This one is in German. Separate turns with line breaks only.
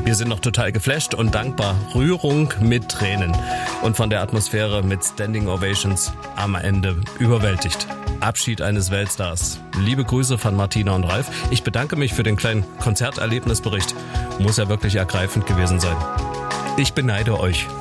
Wir sind noch total geflasht und dankbar. Rührung mit Tränen und von der Atmosphäre mit Standing Ovations am Ende überwältigt. Abschied eines Weltstars. Liebe Grüße von Martina und Ralf. Ich bedanke mich für den kleinen Konzerterlebnisbericht. Muss ja wirklich ergreifend gewesen sein. Ich beneide euch.